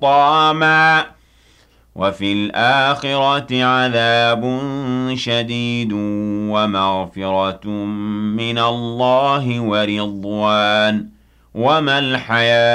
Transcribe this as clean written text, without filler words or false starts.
حُطَّامًا وَفِي الْآخِرَةِ عَذَابٌ شَدِيدٌ وَمَغْفِرَةٌ مِّنَ اللَّهِ وَرِضْوَانٌ ۚ وَمَا الْحَيَاةُ